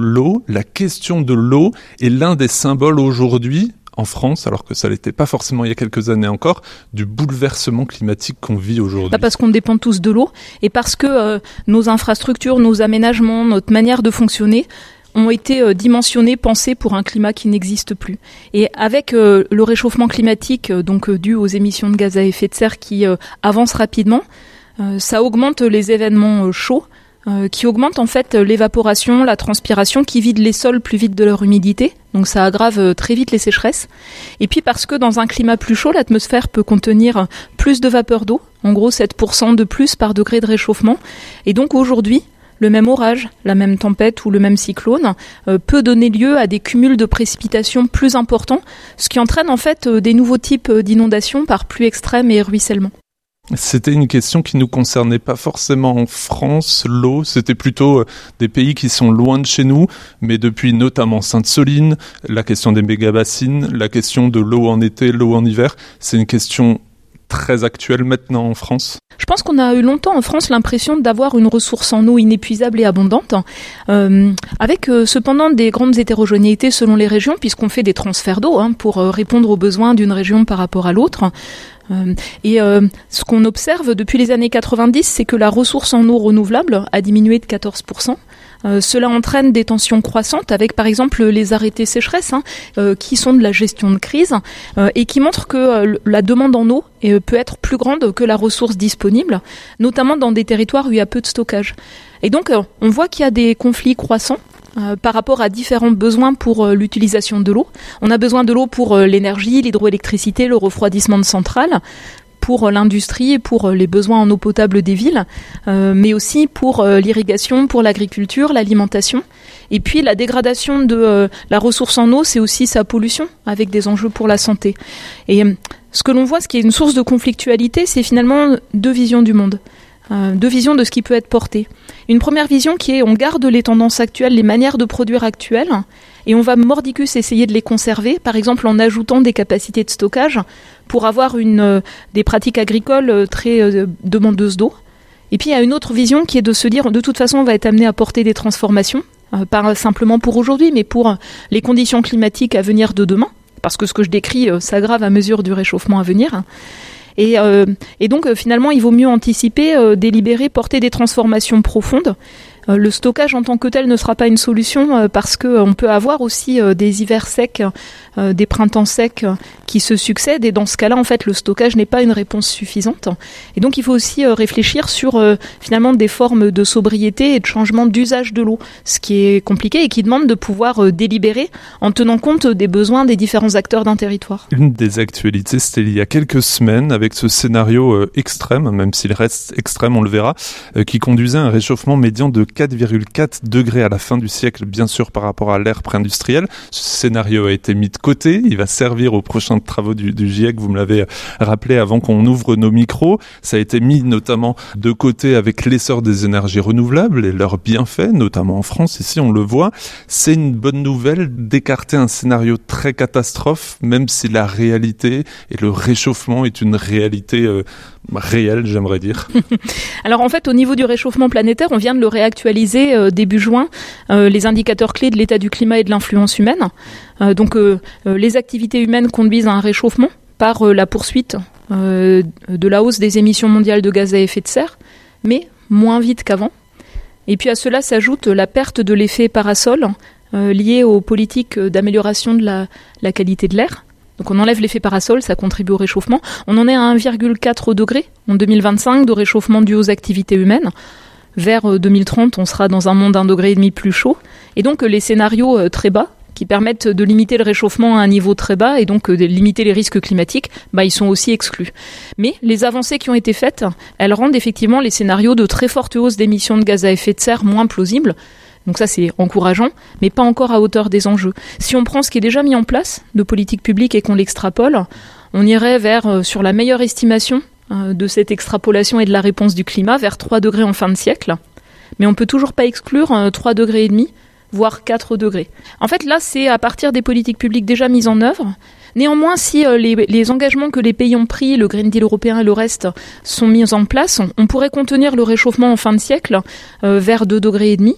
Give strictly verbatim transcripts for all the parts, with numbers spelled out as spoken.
l'eau. La question de l'eau est l'un des symboles aujourd'hui, en France, alors que ça l'était pas forcément il y a quelques années encore, du bouleversement climatique qu'on vit aujourd'hui. Bah parce qu'on dépend tous de l'eau et parce que euh, nos infrastructures, nos aménagements, notre manière de fonctionner ont été euh, dimensionnés, pensés pour un climat qui n'existe plus. Et avec euh, le réchauffement climatique, euh, donc euh, dû aux émissions de gaz à effet de serre qui euh, avancent rapidement, euh, ça augmente les événements euh, chauds, Euh, qui augmente en fait l'évaporation, la transpiration, qui vide les sols plus vite de leur humidité. Donc ça aggrave euh, très vite les sécheresses. Et puis parce que dans un climat plus chaud, l'atmosphère peut contenir plus de vapeur d'eau, en gros sept pour cent de plus par degré de réchauffement. Et donc aujourd'hui, le même orage, la même tempête ou le même cyclone euh, peut donner lieu à des cumuls de précipitations plus importants, ce qui entraîne en fait euh, des nouveaux types d'inondations par pluie extrême et ruissellement. C'était une question qui nous concernait pas forcément en France, l'eau, c'était plutôt des pays qui sont loin de chez nous, mais depuis notamment Sainte-Soline, la question des méga-bassines, la question de l'eau en été, l'eau en hiver, c'est une question très actuelle maintenant en France. Je pense qu'on a eu longtemps en France l'impression d'avoir une ressource en eau inépuisable et abondante, euh, avec euh, cependant des grandes hétérogénéités selon les régions, puisqu'on fait des transferts d'eau hein, pour euh, répondre aux besoins d'une région par rapport à l'autre. Euh, et euh, ce qu'on observe depuis les années quatre-vingt-dix, c'est que la ressource en eau renouvelable a diminué de quatorze pour cent. Euh, cela entraîne des tensions croissantes avec par exemple les arrêtés sécheresse hein, euh, qui sont de la gestion de crise euh, et qui montrent que euh, la demande en eau euh, peut être plus grande que la ressource disponible, notamment dans des territoires où il y a peu de stockage. Et donc euh, on voit qu'il y a des conflits croissants Euh, par rapport à différents besoins pour euh, l'utilisation de l'eau. On a besoin de l'eau pour euh, l'énergie, l'hydroélectricité, le refroidissement de centrales, pour euh, l'industrie et pour euh, les besoins en eau potable des villes, euh, mais aussi pour euh, l'irrigation, pour l'agriculture, l'alimentation. Et puis la dégradation de euh, la ressource en eau, c'est aussi sa pollution, avec des enjeux pour la santé. Et euh, ce que l'on voit, ce qui est une source de conflictualité, c'est finalement deux visions du monde. Euh, deux visions de ce qui peut être porté. Une première vision qui est on garde les tendances actuelles, les manières de produire actuelles, et on va mordicus essayer de les conserver, par exemple en ajoutant des capacités de stockage pour avoir une, euh, des pratiques agricoles très euh, demandeuses d'eau. Et puis il y a une autre vision qui est de se dire de toute façon on va être amené à porter des transformations, euh, pas simplement pour aujourd'hui, mais pour euh, les conditions climatiques à venir de demain, parce que ce que je décris euh, s'aggrave à mesure du réchauffement à venir. Et, euh, et donc, euh, finalement, il vaut mieux anticiper, euh, délibérer, porter des transformations profondes. Euh, le stockage en tant que tel ne sera pas une solution euh, parce qu'on euh, peut avoir aussi euh, des hivers secs, euh, des printemps secs euh, qui se succèdent. Et dans ce cas-là, en fait, le stockage n'est pas une réponse suffisante. Et donc, il faut aussi euh, réfléchir sur euh, finalement des formes de sobriété et de changement d'usage de l'eau, ce qui est compliqué et qui demande de pouvoir euh, délibérer en tenant compte des besoins des différents acteurs d'un territoire. Une des actualités, c'était il y a quelques semaines avec ce scénario euh, extrême, même s'il reste extrême, on le verra, euh, qui conduisait à un réchauffement médian de quatre virgule quatre degrés à la fin du siècle, bien sûr par rapport à l'ère pré-industrielle. Ce scénario a été mis de côté, il va servir aux prochains travaux du, du GIEC, vous me l'avez rappelé avant qu'on ouvre nos micros. Ça a été mis notamment de côté avec l'essor des énergies renouvelables et leurs bienfaits, notamment en France, ici on le voit. C'est une bonne nouvelle d'écarter un scénario très catastrophe, même si la réalité et le réchauffement est une réalité euh, réelle, j'aimerais dire. Alors en fait, au niveau du réchauffement planétaire, on vient de le réactualiser euh, début juin, euh, les indicateurs clés de l'état du climat et de l'influence humaine. Euh, donc euh, euh, les activités humaines conduisent à un réchauffement par euh, la poursuite euh, de la hausse des émissions mondiales de gaz à effet de serre, mais moins vite qu'avant. Et puis à cela s'ajoute la perte de l'effet parasol euh, lié aux politiques d'amélioration de la, la qualité de l'air. Donc on enlève l'effet parasol, ça contribue au réchauffement. On en est à un virgule quatre degré en deux mille vingt-cinq de réchauffement dû aux activités humaines. Vers deux mille trente, on sera dans un monde d'un degré et demi plus chaud. Et donc les scénarios très bas, qui permettent de limiter le réchauffement à un niveau très bas et donc de limiter les risques climatiques, bah, ils sont aussi exclus. Mais les avancées qui ont été faites, elles rendent effectivement les scénarios de très forte hausse d'émissions de gaz à effet de serre moins plausibles. Donc ça, c'est encourageant, mais pas encore à hauteur des enjeux. Si on prend ce qui est déjà mis en place de politique publique et qu'on l'extrapole, on irait vers, euh, sur la meilleure estimation euh, de cette extrapolation et de la réponse du climat, vers trois degrés en fin de siècle. Mais on peut toujours pas exclure euh, trois degrés et demi, voire quatre degrés. En fait, là, c'est à partir des politiques publiques déjà mises en œuvre. Néanmoins, si euh, les, les engagements que les pays ont pris, le Green Deal européen et le reste, sont mis en place, on, on pourrait contenir le réchauffement en fin de siècle euh, vers deux degrés et demi.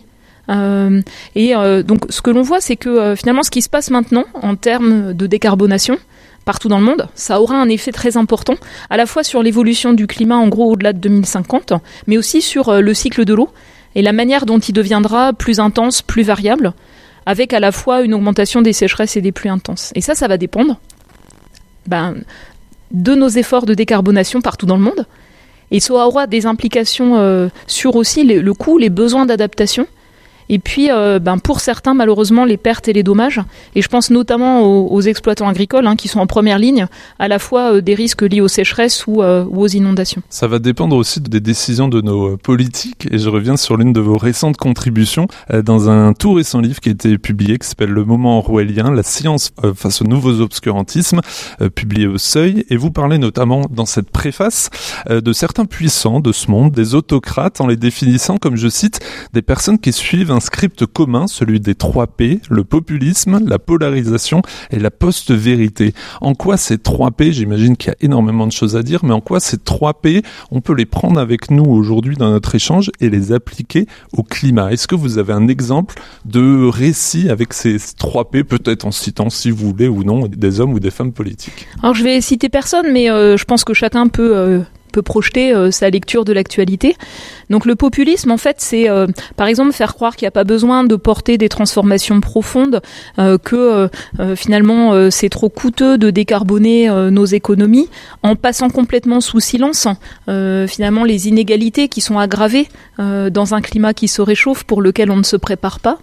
Euh, et euh, donc ce que l'on voit, c'est que euh, finalement ce qui se passe maintenant en termes de décarbonation partout dans le monde, ça aura un effet très important, à la fois sur l'évolution du climat en gros au-delà de deux mille cinquante, mais aussi sur euh, le cycle de l'eau et la manière dont il deviendra plus intense, plus variable, avec à la fois une augmentation des sécheresses et des pluies intenses. Et ça, ça va dépendre ben, de nos efforts de décarbonation partout dans le monde. Et ça aura des implications euh, sur aussi les, le coût, les besoins d'adaptation. Et puis, euh, ben, pour certains, malheureusement, les pertes et les dommages. Et je pense notamment aux, aux exploitants agricoles hein, qui sont en première ligne, à la fois euh, des risques liés aux sécheresses ou, euh, ou aux inondations. Ça va dépendre aussi des décisions de nos politiques. Et je reviens sur l'une de vos récentes contributions euh, dans un tout récent livre qui a été publié, qui s'appelle Le moment orwellien, la science euh, face aux nouveaux obscurantismes, euh, publié au Seuil. Et vous parlez notamment dans cette préface euh, de certains puissants de ce monde, des autocrates, en les définissant comme, je cite, des personnes qui suivent un script commun, celui des trois P, le populisme, la polarisation et la post-vérité. En quoi ces trois P, j'imagine qu'il y a énormément de choses à dire, mais en quoi ces trois P, on peut les prendre avec nous aujourd'hui dans notre échange et les appliquer au climat? Est-ce que vous avez un exemple de récit avec ces trois P, peut-être en citant, si vous voulez ou non, des hommes ou des femmes politiques? Alors je vais citer personne, mais euh, je pense que chacun peut... Euh peut projeter euh, sa lecture de l'actualité. Donc le populisme, en fait, c'est euh, par exemple faire croire qu'il n'y a pas besoin de porter des transformations profondes, euh, que euh, finalement euh, c'est trop coûteux de décarboner euh, nos économies, en passant complètement sous silence euh, finalement les inégalités qui sont aggravées euh, dans un climat qui se réchauffe pour lequel on ne se prépare pas.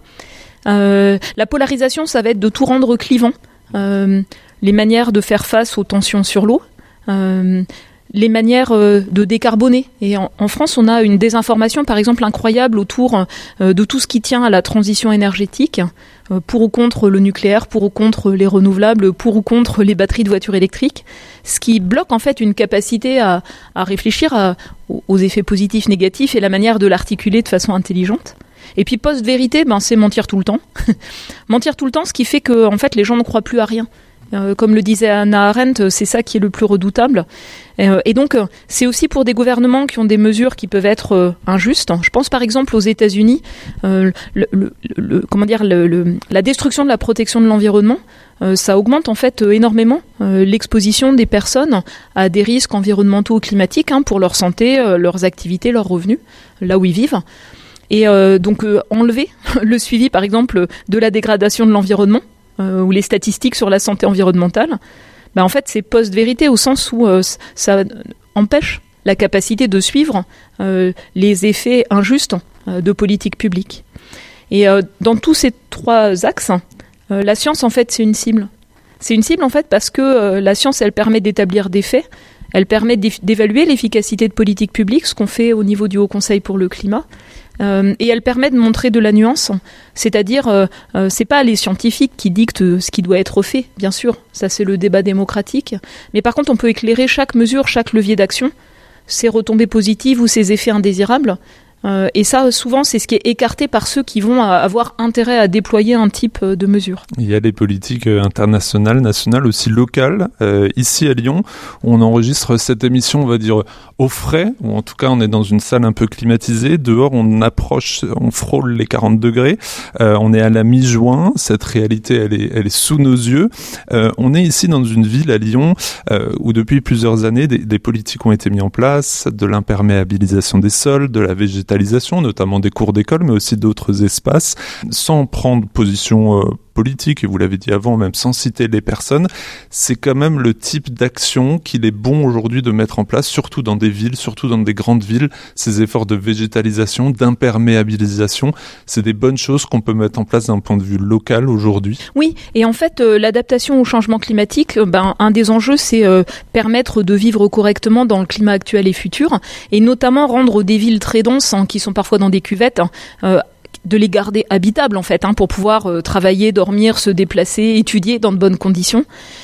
Euh, la polarisation, ça va être de tout rendre clivant. Euh, les manières de faire face aux tensions sur l'eau, euh, les manières euh, de décarboner. Et en, en France, on a une désinformation, par exemple, incroyable autour euh, de tout ce qui tient à la transition énergétique, euh, pour ou contre le nucléaire, pour ou contre les renouvelables, pour ou contre les batteries de voitures électriques, ce qui bloque en fait une capacité à, à réfléchir à, aux effets positifs, négatifs et la manière de l'articuler de façon intelligente. Et puis post-vérité, ben, c'est mentir tout le temps. Mentir tout le temps, ce qui fait que en fait, les gens ne croient plus à rien. Euh, comme le disait Hannah Arendt, c'est ça qui est le plus redoutable. Euh, et donc, euh, c'est aussi pour des gouvernements qui ont des mesures qui peuvent être euh, injustes. Je pense par exemple aux États-Unis, euh, le, le, le, comment dire, le, le, la destruction de la protection de l'environnement, euh, ça augmente en fait euh, énormément euh, l'exposition des personnes à des risques environnementaux ou climatiques hein, pour leur santé, euh, leurs activités, leurs revenus, là où ils vivent. Et euh, donc euh, enlever le suivi par exemple de la dégradation de l'environnement, Euh, ou les statistiques sur la santé environnementale, ben en fait c'est post-vérité au sens où euh, ça empêche la capacité de suivre euh, les effets injustes euh, de politique publique. Et euh, dans tous ces trois axes, euh, la science en fait c'est une cible. C'est une cible en fait parce que euh, la science elle permet d'établir des faits, elle permet d'évaluer l'efficacité de politique publique, ce qu'on fait au niveau du Haut Conseil pour le climat. Euh, et elle permet de montrer de la nuance, c'est-à-dire euh, euh, c'est pas les scientifiques qui dictent ce qui doit être fait, bien sûr, ça c'est le débat démocratique, mais par contre on peut éclairer chaque mesure, chaque levier d'action, ses retombées positives ou ses effets indésirables, euh, et ça souvent c'est ce qui est écarté par ceux qui vont avoir intérêt à déployer un type de mesure. Il y a les politiques internationales, nationales, aussi locales. Euh, ici à Lyon, on enregistre cette émission, on va dire, au frais, ou en tout cas on est dans une salle un peu climatisée. Dehors, on approche, on frôle les quarante degrés. Euh, on est à la mi-juin. Cette réalité, elle est, elle est sous nos yeux. Euh, on est ici dans une ville à Lyon euh, où depuis plusieurs années, des, des politiques ont été mis en place, de l'imperméabilisation des sols, de la végétalisation, notamment des cours d'école, mais aussi d'autres espaces, sans prendre position euh, politique, et vous l'avez dit avant, même sans citer les personnes. C'est quand même le type d'action qu'il est bon aujourd'hui de mettre en place, surtout dans des villes, surtout dans des grandes villes. Ces efforts de végétalisation, d'imperméabilisation, c'est des bonnes choses qu'on peut mettre en place d'un point de vue local aujourd'hui. Oui, et en fait, euh, l'adaptation au changement climatique, euh, ben, un des enjeux, c'est euh, permettre de vivre correctement dans le climat actuel et futur, et notamment rendre des villes très denses, hein, qui sont parfois dans des cuvettes, hein, euh, de les garder habitables en fait, hein, pour pouvoir euh, travailler, dormir, se déplacer, étudier dans de bonnes conditions.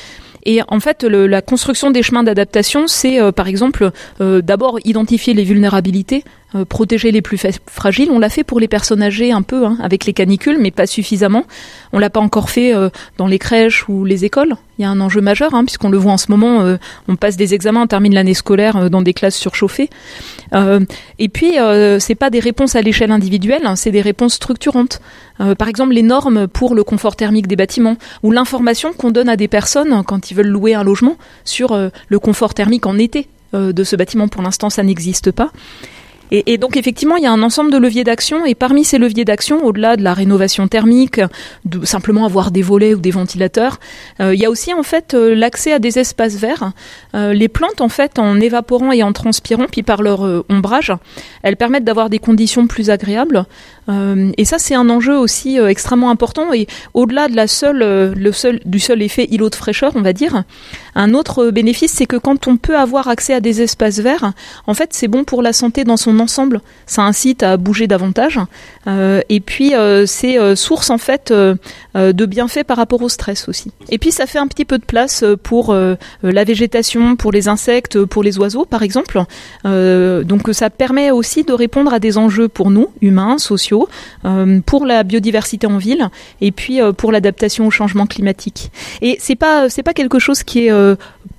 Et en fait, le, la construction des chemins d'adaptation, c'est euh, par exemple euh, d'abord identifier les vulnérabilités euh, protéger les plus fa- fragiles. On l'a fait pour les personnes âgées un peu, hein, avec les canicules, mais pas suffisamment. On l'a pas encore fait euh, dans les crèches ou les écoles. Il y a un enjeu majeur, hein, puisqu'on le voit en ce moment, euh, on passe des examens, on termine l'année scolaire euh, dans des classes surchauffées. Euh, et puis, euh, c'est pas des réponses à l'échelle individuelle, hein, c'est des réponses structurantes. Euh, par exemple, les normes pour le confort thermique des bâtiments, ou l'information qu'on donne à des personnes quand ils veulent louer un logement sur euh, le confort thermique en été euh, de ce bâtiment. Pour l'instant, ça n'existe pas. Et, et donc effectivement, il y a un ensemble de leviers d'action, et parmi ces leviers d'action, au-delà de la rénovation thermique, de simplement avoir des volets ou des ventilateurs, euh, il y a aussi en fait euh, l'accès à des espaces verts. Euh, les plantes, en fait, en évaporant et en transpirant, puis par leur euh, ombrage, elles permettent d'avoir des conditions plus agréables. Euh, et ça, c'est un enjeu aussi euh, extrêmement important. Et au-delà de la seule, euh, le seul, du seul effet îlot de fraîcheur, on va dire, un autre bénéfice, c'est que quand on peut avoir accès à des espaces verts, en fait, c'est bon pour la santé dans son ensemble. Ça incite à bouger davantage. Euh, et puis, euh, c'est euh, source, en fait, euh, euh, de bienfaits par rapport au stress aussi. Et puis, ça fait un petit peu de place pour euh, la végétation, pour les insectes, pour les oiseaux, par exemple. Euh, donc, ça permet aussi de répondre à des enjeux pour nous, humains, sociaux, Euh, pour la biodiversité en ville, et puis euh, pour l'adaptation au changement climatique. Et c'est pas c'est pas quelque chose qui est euh,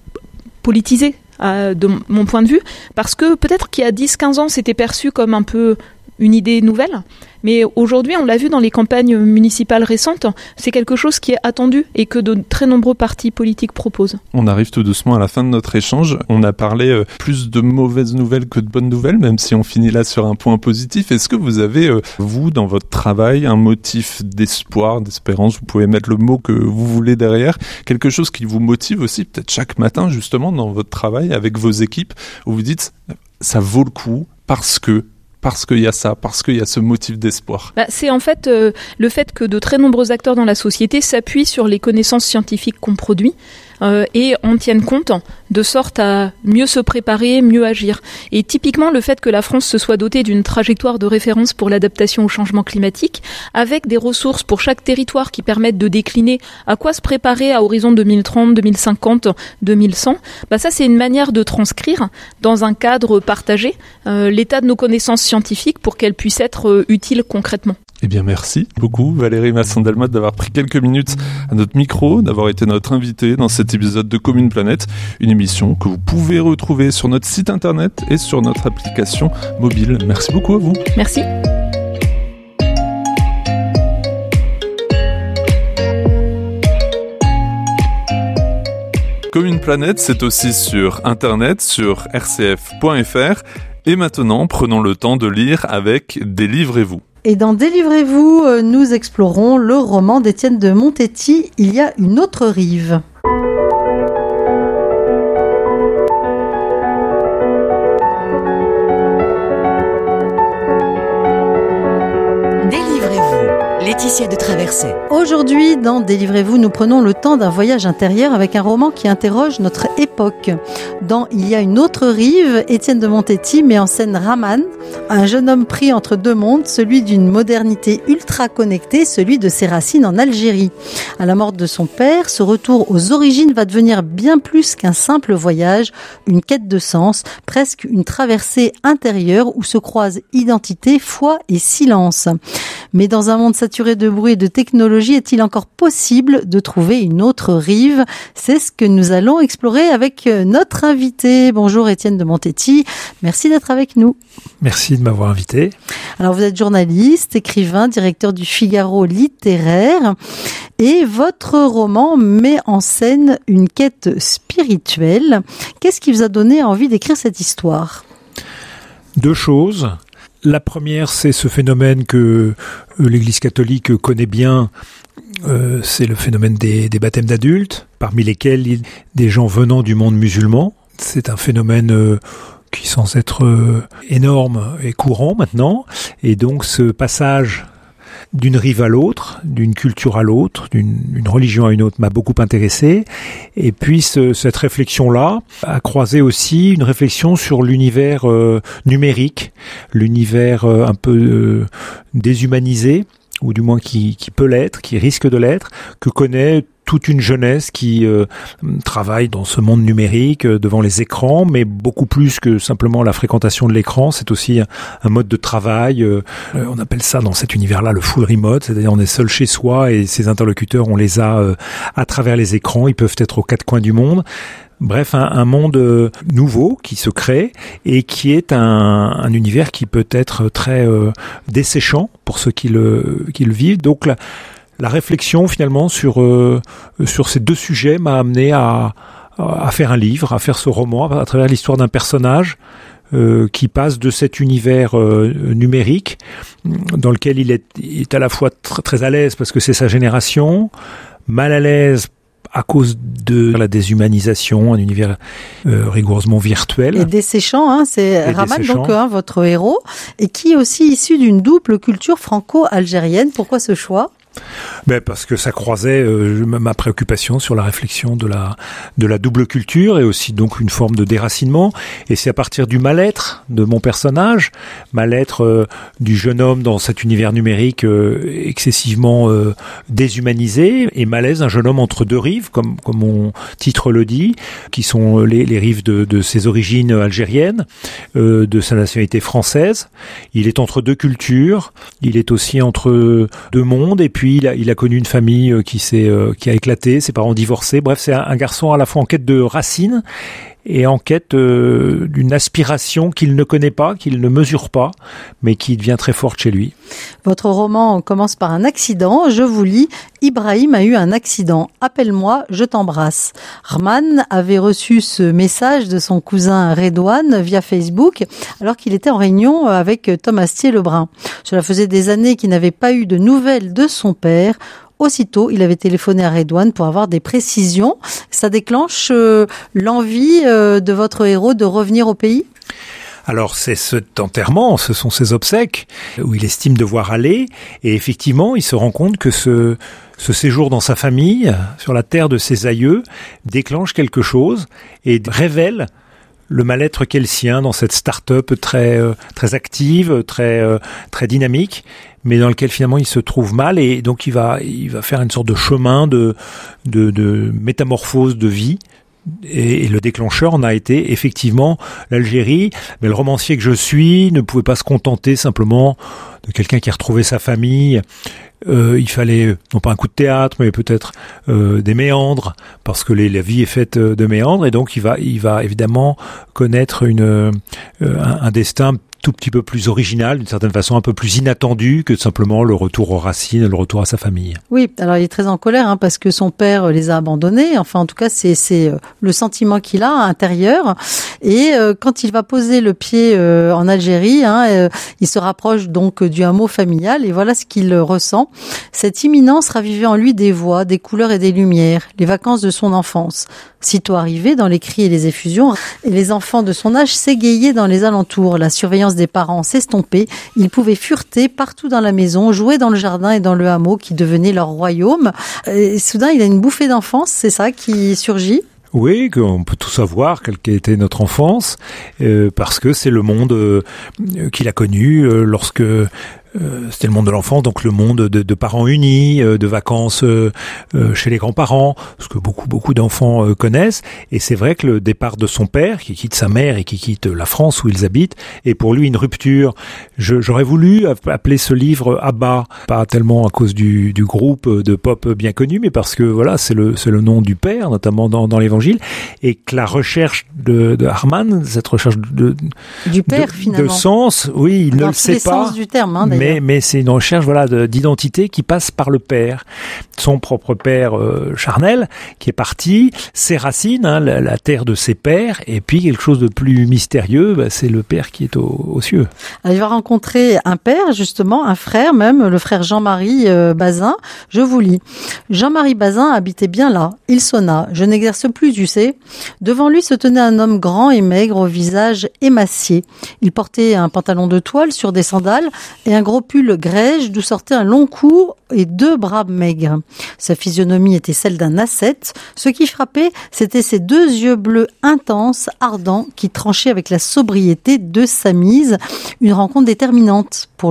politisé euh, de mon point de vue, parce que peut-être qu'il y a dix quinze ans c'était perçu comme un peu une idée nouvelle, mais aujourd'hui on l'a vu dans les campagnes municipales récentes, c'est quelque chose qui est attendu et que de très nombreux partis politiques proposent. On arrive tout doucement à la fin de notre échange. On a parlé euh, plus de mauvaises nouvelles que de bonnes nouvelles, même si on finit là sur un point positif. Est-ce que vous avez, euh, vous, dans votre travail, un motif d'espoir, d'espérance, vous pouvez mettre le mot que vous voulez derrière, quelque chose qui vous motive aussi, peut-être chaque matin justement dans votre travail avec vos équipes, où vous dites ça vaut le coup parce que Parce qu'il y a ça, parce qu'il y a ce motif d'espoir. Bah, c'est en fait euh, le fait que de très nombreux acteurs dans la société s'appuient sur les connaissances scientifiques qu'on produit euh, et en tiennent compte de sorte à mieux se préparer, mieux agir. Et typiquement, le fait que la France se soit dotée d'une trajectoire de référence pour l'adaptation au changement climatique, avec des ressources pour chaque territoire qui permettent de décliner à quoi se préparer à horizon deux mille trente, deux mille cinquante, deux mille cent, bah ça c'est une manière de transcrire dans un cadre partagé euh, l'état de nos connaissances scientifiques pour qu'elles puissent être euh, utiles concrètement. Eh bien, merci beaucoup Valérie Masson-Delmotte d'avoir pris quelques minutes à notre micro, d'avoir été notre invitée dans cet épisode de Commune Planète, une émission que vous pouvez retrouver sur notre site internet et sur notre application mobile. Merci beaucoup à vous. Merci. Commune Planète, c'est aussi sur internet, sur r c f point f r. Et maintenant, prenons le temps de lire avec Délivrez-vous. Et dans Délivrez-vous, nous explorons le roman d'Étienne de Montetti, Il y a une autre rive. Laetitia de Traversée. Aujourd'hui, dans Délivrez-vous, nous prenons le temps d'un voyage intérieur avec un roman qui interroge notre époque. Dans Il y a une autre rive, Étienne de Montetti met en scène Rahman, un jeune homme pris entre deux mondes, celui d'une modernité ultra connectée, celui de ses racines en Algérie. À la mort de son père, ce retour aux origines va devenir bien plus qu'un simple voyage, une quête de sens, presque une traversée intérieure où se croisent identité, foi et silence. Mais dans un monde saturé de bruit et de technologie, est-il encore possible de trouver une autre rive ? C'est ce que nous allons explorer avec notre invité. Bonjour Étienne de Montetti, merci d'être avec nous. Merci de m'avoir invité. Alors vous êtes journaliste, écrivain, directeur du Figaro littéraire et votre roman met en scène une quête spirituelle. Qu'est-ce qui vous a donné envie d'écrire cette histoire ? Deux choses. La première, c'est ce phénomène que l'Église catholique connaît bien, euh, c'est le phénomène des, des baptêmes d'adultes, parmi lesquels il, des gens venant du monde musulman. C'est un phénomène euh, qui, sans être euh, énorme, est courant maintenant. Et donc ce passage d'une rive à l'autre, d'une culture à l'autre, d'une, d'une religion à une autre m'a beaucoup intéressé. Et puis ce, cette réflexion-là a croisé aussi une réflexion sur l'univers euh, numérique, l'univers euh, un peu euh, déshumanisé, ou du moins qui, qui peut l'être, qui risque de l'être, que connaît toute une jeunesse qui euh, travaille dans ce monde numérique, euh, devant les écrans, mais beaucoup plus que simplement la fréquentation de l'écran. C'est aussi un, un mode de travail. Euh, on appelle ça dans cet univers-là le full remote, c'est-à-dire on est seul chez soi et ses interlocuteurs, on les a euh, à travers les écrans. Ils peuvent être aux quatre coins du monde. Bref, un, un monde euh, nouveau qui se crée et qui est un, un univers qui peut être très euh, desséchant pour ceux qui le, qui le vivent. Donc la, la réflexion finalement sur, euh, sur ces deux sujets m'a amené à, à faire un livre, à faire ce roman à travers l'histoire d'un personnage euh, qui passe de cet univers euh, numérique dans lequel il est, il est à la fois tr- très à l'aise parce que c'est sa génération, mal à l'aise à cause de la déshumanisation, un univers euh, rigoureusement virtuel. Et desséchant, hein, c'est Rahman, donc hein, votre héros, et qui est aussi issu d'une double culture franco-algérienne. Pourquoi ce choix ? Ben parce que ça croisait euh, ma préoccupation sur la réflexion de la de la double culture et aussi donc une forme de déracinement, et c'est à partir du mal-être de mon personnage, mal-être euh, du jeune homme dans cet univers numérique euh, excessivement euh, déshumanisé, et malaise d'un jeune homme entre deux rives, comme comme mon titre le dit, qui sont les les rives de de ses origines algériennes, euh, de sa nationalité française. Il est entre deux cultures, il est aussi entre deux mondes, et puis Puis il a, il a connu une famille qui s'est, euh, qui a éclaté, ses parents divorcés. Bref, c'est un, un garçon à la fois en quête de racines et en quête euh, d'une aspiration qu'il ne connaît pas, qu'il ne mesure pas, mais qui devient très forte chez lui. Votre roman commence par un accident. Je vous lis. Ibrahim a eu un accident. Appelle-moi, je t'embrasse. Rahman avait reçu ce message de son cousin Redouane via Facebook alors qu'il était en réunion avec Thomas Astier-Lebrun. Cela faisait des années qu'il n'avait pas eu de nouvelles de son père. Aussitôt, il avait téléphoné à Redouane pour avoir des précisions. Ça déclenche euh, l'envie euh, de votre héros de revenir au pays ? Alors c'est cet enterrement, ce sont ses obsèques, où il estime devoir aller, et effectivement il se rend compte que ce, ce séjour dans sa famille, sur la terre de ses aïeux, déclenche quelque chose et révèle le mal-être qu'est le sien dans cette start-up très, euh, très active, très, euh, très dynamique, mais dans lequel finalement il se trouve mal, et donc il va, il va faire une sorte de chemin de, de, de métamorphose de vie. Et, et le déclencheur en a été effectivement l'Algérie, mais le romancier que je suis ne pouvait pas se contenter simplement de quelqu'un qui a retrouvé sa famille. Euh, il fallait non pas un coup de théâtre, mais peut-être euh, des méandres, parce que les, la vie est faite de méandres, et donc il va, il va évidemment connaître une, euh, un, un destin tout petit peu plus original, d'une certaine façon un peu plus inattendu que simplement le retour aux racines, le retour à sa famille. Oui, alors il est très en colère hein, parce que son père les a abandonnés. Enfin, en tout cas, c'est, c'est le sentiment qu'il a intérieur. Et euh, quand il va poser le pied euh, en Algérie, hein, euh, il se rapproche donc du hameau familial, et voilà ce qu'il ressent. Cette imminence ravivait en lui des voix, des couleurs et des lumières, les vacances de son enfance. Sitôt arrivé, dans les cris et les effusions, et les enfants de son âge s'égayaient dans les alentours. La surveillance des parents s'estompait. Ils pouvaient fureter partout dans la maison, jouer dans le jardin et dans le hameau qui devenait leur royaume. Et soudain, il a une bouffée d'enfance, c'est ça qui surgit ? Oui, qu'on peut tout savoir, quelle était notre enfance, euh, parce que c'est le monde euh, qu'il a connu euh, lorsque... Euh, c'était le monde de l'enfant, donc le monde de, de parents unis, euh, de vacances euh, euh, chez les grands-parents, ce que beaucoup beaucoup d'enfants euh, connaissent. Et c'est vrai que le départ de son père, qui quitte sa mère et qui quitte la France où ils habitent, est pour lui une rupture. Je, j'aurais voulu appeler ce livre Abba, pas tellement à cause du, du groupe de pop bien connu, mais parce que voilà, c'est le c'est le nom du père, notamment dans, dans l'Évangile, et que la recherche de, de Rahman, cette recherche de du père de, finalement, de sens, oui, il dans ne le sait pas. Sens du terme, hein, Mais, mais c'est une recherche voilà, de, d'identité qui passe par le père. Son propre père euh, charnel, qui est parti, ses racines, hein, la, la terre de ses pères, et puis quelque chose de plus mystérieux, bah, c'est le père qui est au, aux cieux. Alors, il va rencontrer un père, justement, un frère même, le frère Jean-Marie euh, Bazin. Je vous lis. Jean-Marie Bazin habitait bien là. Il sonna. Je n'exerce plus, tu sais. Devant lui se tenait un homme grand et maigre, au visage émacié. Il portait un pantalon de toile sur des sandales et un gros pull grège d'où sortait un long cou et deux bras maigres. Sa physionomie était celle d'un ascète. Ce qui frappait, c'était ses deux yeux bleus intenses, ardents, qui tranchaient avec la sobriété de sa mise. Une rencontre déterminante pour lui.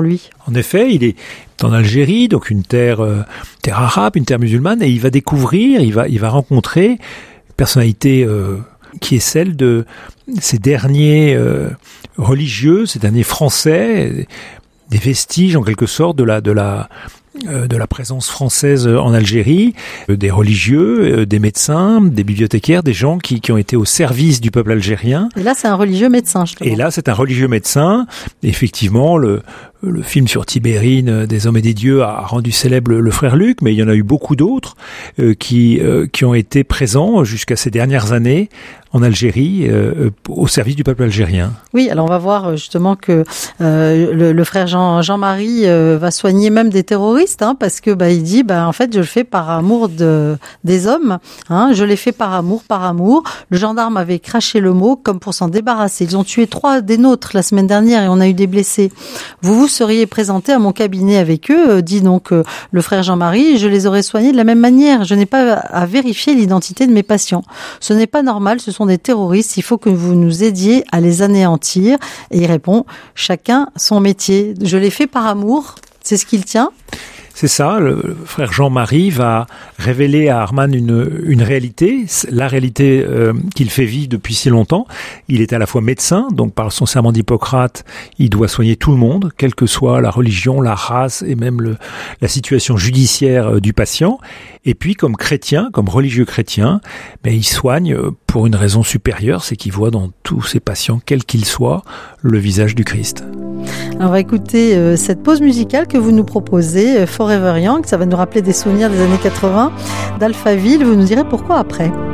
En effet, il est en Algérie, donc une terre, euh, terre arabe, une terre musulmane, et il va découvrir, il va, il va rencontrer une personnalité euh, qui est celle de ces derniers euh, religieux, ces derniers Français, des vestiges en quelque sorte de la, de la, euh, de la présence française en Algérie, euh, des religieux, euh, des médecins, des bibliothécaires, des gens qui, qui ont été au service du peuple algérien. Et là, c'est un religieux médecin, justement. Et là, c'est un religieux médecin. Effectivement, le, le film sur Tibérine, des hommes et des dieux, a rendu célèbre le, le frère Luc, mais il y en a eu beaucoup d'autres euh, qui, euh, qui ont été présents jusqu'à ces dernières années en Algérie, euh, au service du peuple algérien. Oui, alors on va voir justement que euh, le, le frère Jean, Jean-Marie euh, va soigner même des terroristes, hein, parce que bah, il dit, bah, en fait, je le fais par amour de, des hommes, hein, je l'ai fait par amour, par amour. Le gendarme avait craché le mot comme pour s'en débarrasser. Ils ont tué trois des nôtres la semaine dernière et on a eu des blessés. Vous vous seriez présenté à mon cabinet avec eux, euh, dit donc euh, le frère Jean-Marie, je les aurais soignés de la même manière. Je n'ai pas à vérifier l'identité de mes patients. Ce n'est pas normal, ce sont des terroristes, il faut que vous nous aidiez à les anéantir. Et il répond, chacun son métier. Je l'ai fait par amour, c'est ce qu'il tient. C'est ça, le frère Jean-Marie va révéler à Arman une, une réalité, la réalité euh, qu'il fait vivre depuis si longtemps. Il est à la fois médecin, donc par son serment d'Hippocrate, il doit soigner tout le monde, quelle que soit la religion, la race et même le, la situation judiciaire du patient. Et puis comme chrétien, comme religieux chrétien, ben, il soigne pour une raison supérieure, c'est qu'il voit dans tous ses patients, quels qu'ils soient, le visage du Christ. Alors on va écouter euh, cette pause musicale que vous nous proposez, euh, Forever Young, ça va nous rappeler des souvenirs des années quatre-vingts d'Alphaville, vous nous direz pourquoi après.